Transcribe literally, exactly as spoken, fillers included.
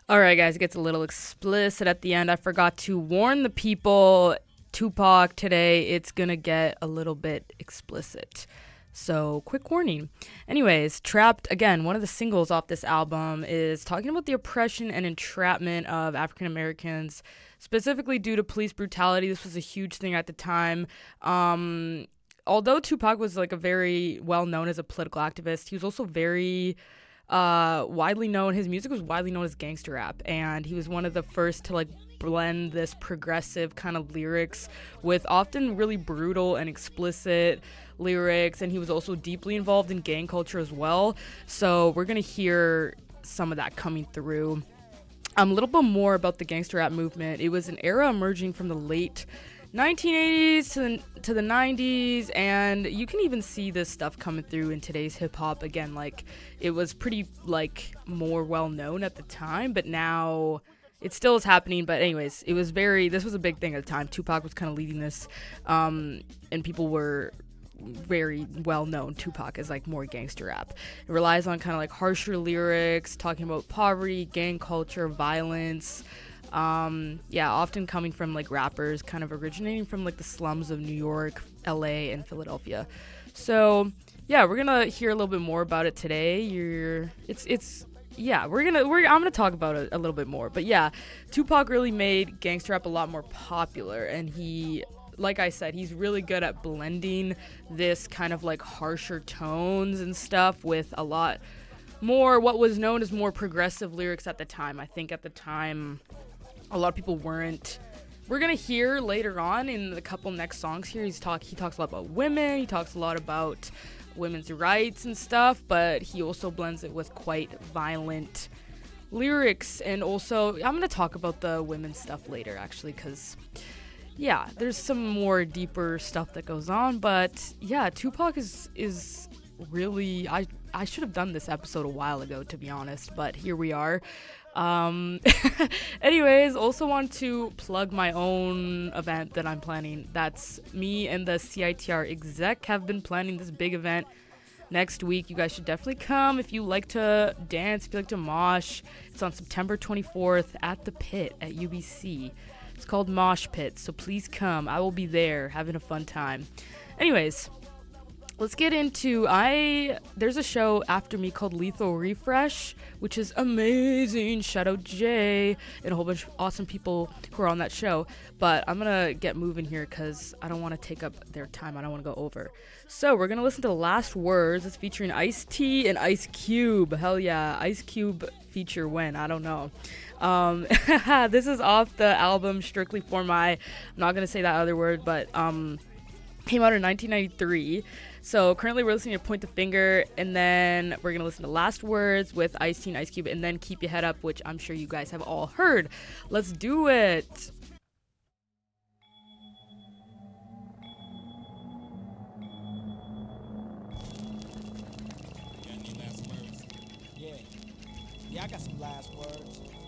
All right, guys, it gets a little explicit at the end. I forgot to warn the people. Tupac today, it's gonna get a little bit explicit. So, quick warning. Anyways, Trapped, again, one of the singles off this album is talking about the oppression and entrapment of African Americans, specifically due to police brutality. This was a huge thing at the time. Um, although Tupac was like a very well known as a political activist, he was also very uh, widely known. His music was widely known as gangster rap, and he was one of the first to like blend this progressive kind of lyrics with often really brutal and explicit lyrics, and he was also deeply involved in gang culture as well. So we're gonna hear some of that coming through. Um, a little bit more about the gangster rap movement. It was an era emerging from the late nineteen eighties to the, to the nineties, and you can even see this stuff coming through in today's hip hop. Again, like it was pretty like more well known at the time, but now it still is happening. But anyways, it was very this was a big thing at the time. Tupac was kind of leading this, um, and people were very well known Tupac as like more gangster rap. It relies on kind of like harsher lyrics, talking about poverty, gang culture, violence. Um, yeah, often coming from like rappers kind of originating from like the slums of New York, L A, and Philadelphia. So yeah, we're gonna hear a little bit more about it today. You're it's it's yeah, we're gonna we're I'm gonna talk about it a little bit more. But yeah, Tupac really made gangster rap a lot more popular, and he, like I said, he's really good at blending this kind of like harsher tones and stuff with a lot more what was known as more progressive lyrics at the time. I think at the time a lot of people weren't. We're gonna hear later on in the couple next songs here. He's talk. He talks a lot about women. He talks a lot about women's rights and stuff. But he also blends it with quite violent lyrics. And also, I'm gonna talk about the women's stuff later, actually, because yeah, there's some more deeper stuff that goes on. But yeah, Tupac is is really. I I should have done this episode a while ago, to be honest. But here we are. Um, anyways, also want to plug my own event that I'm planning. That's me and the C I T R exec have been planning this big event next week. You guys should definitely come if you like to dance, if you like to mosh. It's on September twenty-fourth at the Pit at U B C. It's called Mosh Pit, so please come. I will be there having a fun time. Anyways, let's get into I there's a show after me called Lethal Refresh, which is amazing. Shout out Jay and a whole bunch of awesome people who are on that show. But I'm gonna get moving here because I don't want to take up their time. I don't want to go over. So we're gonna listen to The Last Words. It's featuring Ice-T and Ice Cube. Hell yeah, Ice Cube feature when? I don't know. Um, this is off the album Strictly For My. I'm not gonna say that other word, but um, came out in nineteen ninety-three. So currently we're listening to Point the Finger, and then we're going to listen to Last Words with Ice-T and Ice Cube, and then Keep Your Head Up, which I'm sure you guys have all heard. Let's do it. Yeah, any last words? Yeah. Yeah, I got some last words.